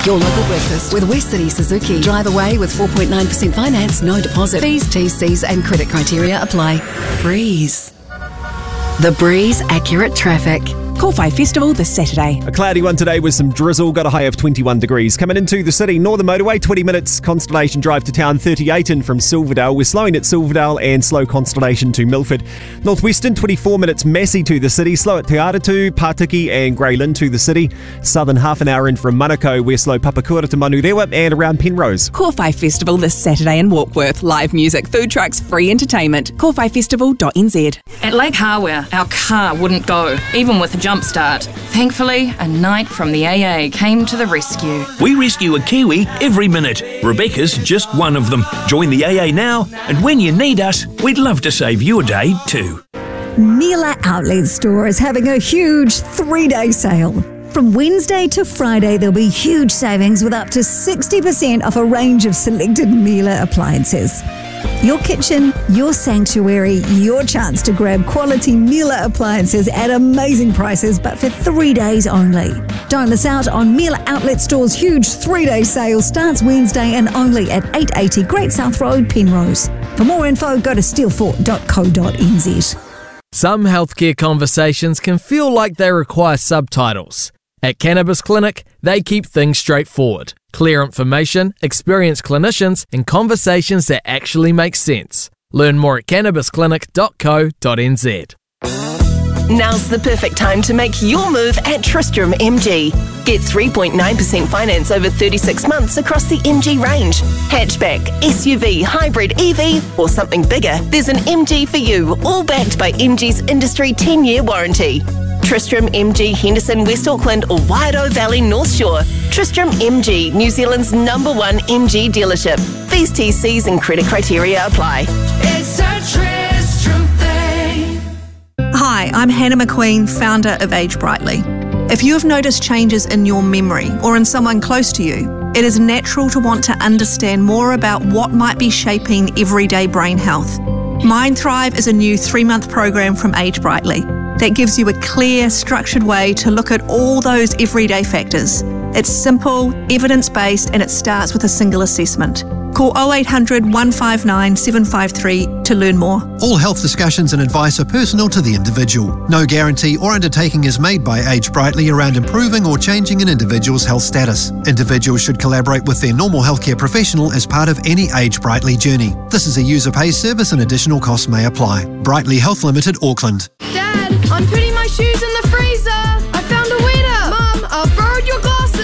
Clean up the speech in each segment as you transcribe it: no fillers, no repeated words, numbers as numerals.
Your local breakfast with West City Suzuki. Drive away with 4.9% finance, no deposit. Fees, TCs and credit criteria apply. Breeze. The Breeze Accurate Traffic. Corfi Festival this Saturday. A cloudy one today with some drizzle, got a high of 21 degrees. Coming into the city, Northern Motorway, 20 minutes, Constellation Drive to town, 38 in from Silverdale. We're slowing at Silverdale and slow Constellation to Milford. Northwestern, 24 minutes, Massey to the city, slow at Te Aratu, Patiki and Greylin to the city. Southern, half an hour in from Manukau, we're slow Papakura to Manurewa and around Penrose. Corfi Festival this Saturday in Warkworth. Live music, food trucks, free entertainment. corfifestival.nz. At Lake Harware, our car wouldn't go, even with a jump start. Thankfully, a knight from the AA came to the rescue. We rescue a Kiwi every minute. Rebecca's just one of them. Join the AA now, and when you need us, we'd love to save you a day too. Mila Outlet Store is having a huge 3-day sale. From Wednesday to Friday, there'll be huge savings with up to 60% off a range of selected Mila appliances. Your kitchen, your sanctuary, your chance to grab quality Mila appliances at amazing prices, but for 3 days only. Don't miss out on Mila Outlet Store's huge 3-day sale. Starts Wednesday and only at 880 Great South Road, Penrose. For more info, go to steelfort.co.nz. Some healthcare conversations can feel like they require subtitles. At Cannabis Clinic, they keep things straightforward. Clear information, experienced clinicians, and conversations that actually make sense. Learn more at cannabisclinic.co.nz. Now's the perfect time to make your move at Tristram MG. Get 3.9% finance over 36 months across the MG range. Hatchback, SUV, hybrid, EV, or something bigger, there's an MG for you, all backed by MG's industry 10-year warranty. Tristram MG Henderson, West Auckland or Wairoa Valley, North Shore. Tristram MG, New Zealand's #1 MG dealership. Fees, TCs and credit criteria apply. It's a Tristram thing. Hi, I'm Hannah McQueen, founder of Age Brightly. If you have noticed changes in your memory or in someone close to you, it is natural to want to understand more about what might be shaping everyday brain health. Mind Thrive is a new 3-month program from Age Brightly that gives you a clear, structured way to look at all those everyday factors. It's simple, evidence-based, and it starts with a single assessment. Call 0800 159 753 to learn more. All health discussions and advice are personal to the individual. No guarantee or undertaking is made by Age Brightly around improving or changing an individual's health status. Individuals should collaborate with their normal healthcare professional as part of any Age Brightly journey. This is a user-pay service and additional costs may apply. Brightly Health Limited, Auckland. Dad, I'm putting my shoes in the freezer. I found a winner. Mum, I borrowed your glasses.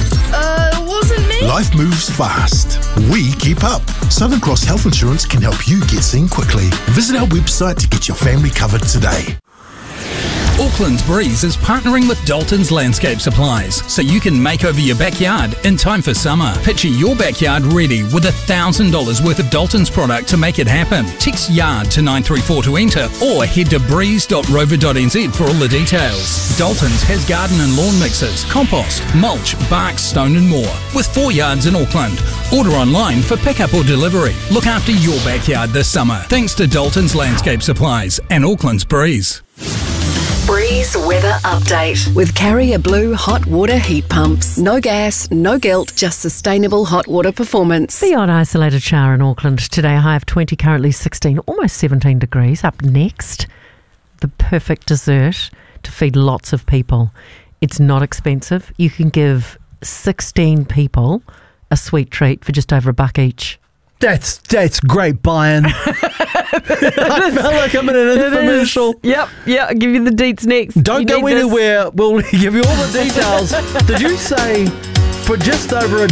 Wasn't me. Life moves fast. We keep up. Southern Cross Health Insurance can help you get seen quickly. Visit our website to get your family covered today. Auckland's Breeze is partnering with Dalton's Landscape Supplies so you can make over your backyard in time for summer. Picture your backyard ready with $1,000 worth of Dalton's product to make it happen. Text YARD to 934 to enter or head to breeze.rover.nz for all the details. Dalton's has garden and lawn mixers, compost, mulch, bark, stone and more with 4 yards in Auckland. Order online for pickup or delivery. Look after your backyard this summer thanks to Dalton's Landscape Supplies and Auckland's Breeze. Breeze Weather Update with Carrier Blue Hot Water Heat Pumps. No gas, no guilt, just sustainable hot water performance. The odd isolated shower in Auckland today, a high of 20, currently 16, almost 17 degrees. Up next, the perfect dessert to feed lots of people. It's not expensive. You can give 16 people a sweet treat for just over $1 each. That's great buying. I felt like I'm in an infomercial. Yep, I'll give you the deets next. Don't go anywhere. We'll give you all the details. Did you say for just over $1